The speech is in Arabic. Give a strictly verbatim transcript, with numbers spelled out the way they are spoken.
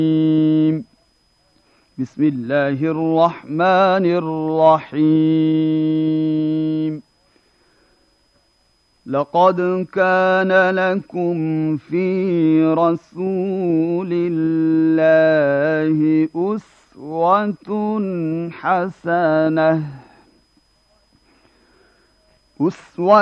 بسم الله الرحمن الرحيم لقد كان لكم في رسول الله أسوة حسنة أسوة